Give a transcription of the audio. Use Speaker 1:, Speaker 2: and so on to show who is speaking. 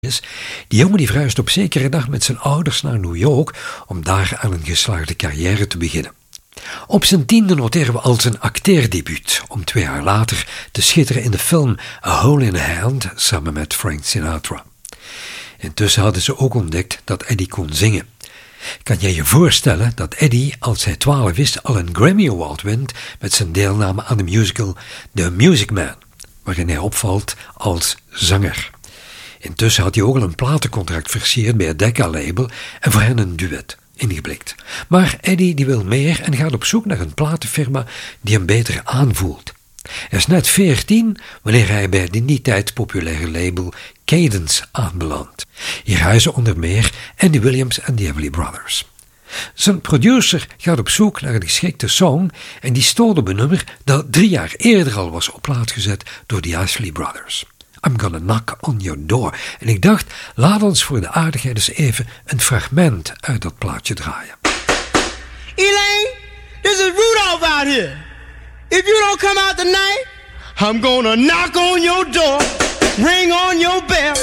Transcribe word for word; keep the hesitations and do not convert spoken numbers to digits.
Speaker 1: Die jongen die verhuist op zekere dag met zijn ouders naar New York om daar aan een geslaagde carrière te beginnen. Op zijn tiende noteren we al zijn acteerdebuut, om twee jaar later te schitteren in de film A Hole in the Hand samen met Frank Sinatra. Intussen hadden ze ook ontdekt dat Eddie kon zingen. Kan jij je voorstellen dat Eddie, als hij twaalf is, al een Grammy Award wint met zijn deelname aan de musical The Music Man, waarin hij opvalt als zanger. Intussen had hij ook al een platencontract versierd bij het Decca-label en voor hen een duet ingeblikt. Maar Eddie die wil meer en gaat op zoek naar een platenfirma die hem beter aanvoelt. Hij is net veertien wanneer hij bij het in die tijd populaire label Cadence aanbelandt. Hier huizen onder meer Andy Williams en de Everly Brothers. Zijn producer gaat op zoek naar een geschikte song en die stoot op een nummer dat drie jaar eerder al was op plaat gezet door de Everly Brothers. I'm gonna knock on your door. En ik dacht, laat ons voor de aardigheid eens even een fragment uit dat plaatje draaien.
Speaker 2: Elaine, this is Rudolph out here. If you don't come out tonight, I'm gonna knock on your door, ring on your bell.